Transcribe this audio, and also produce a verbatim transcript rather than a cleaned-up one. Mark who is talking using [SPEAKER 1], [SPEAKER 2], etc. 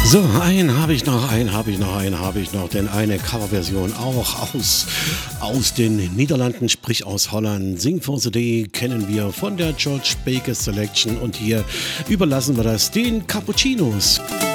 [SPEAKER 1] So, einen habe ich noch, einen habe ich noch, einen habe ich noch, denn eine Coverversion auch aus, aus den Niederlanden, sprich aus Holland. Sing for the Day kennen wir von der George Baker Selection und hier überlassen wir das den Cappuccinos.